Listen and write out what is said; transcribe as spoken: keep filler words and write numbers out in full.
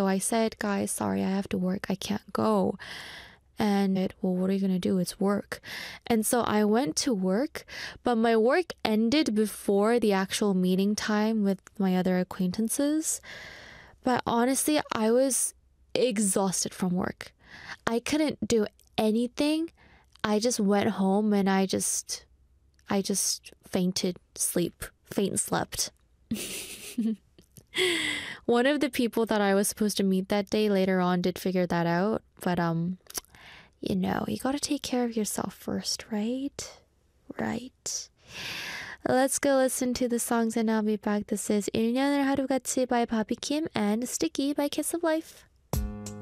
I said, guys, sorry, I have to work. I can't go. And it, well, what are you going to do? It's work. And so I went to work, but my work ended before the actual meeting time with my other acquaintances. But honestly, I was exhausted from work. I couldn't do anything. I just went home and I just, I just fainted sleep, faint slept. One of the people that I was supposed to meet that day later on did figure that out. But, um, you know, you gotta take care of yourself first, right? Right. Let's go listen to the songs and I'll be back. This is 일 년을 하루같이 by Bobby Kim and Sticky by Kiss of Life.